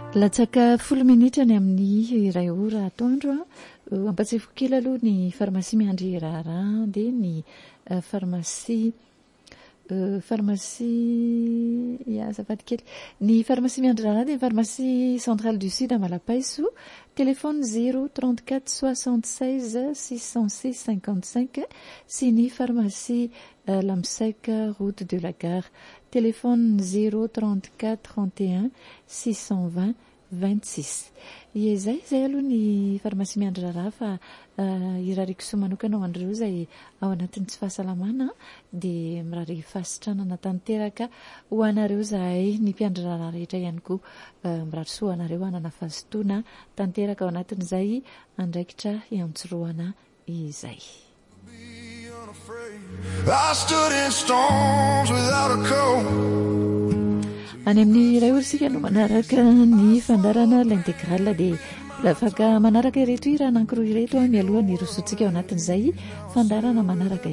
Latsaka 10 minitra ny amin'ny iray ora atoandro. Ampatsifoko kely aloha ny farmasia Miandry Rara dia ny farmasia azafady kely. Ny farmasia Miandry Rara dia ny farmasia Centrale du Sud à Malapaiso. Téléphone 034 76 606 55 sy ny farmasia Lamsec route de la gare. Téléphone 034 31 620 26. Izay aloha ny farmasia Miandry Rara fa irariko soa manokana ho an'ireo izay ao anatin'ny tsy fahasalamana dia mirary fasitranana tanteraka ho anareo zahay ny mpiandry Rara rehetra ihany koa mirary soa anareo hanana fahazotoana tanteraka ao anatin'izay andraikitra hiantsoroana izay. I stood in storms without a coat. Any amin'ny iray ora sika no manaraka ny fandarana l'intégrale dia afaka manaraka ireto irana ankiroa ireto mialohan'ny rosotsika ao anatin'izay fandarana manaraka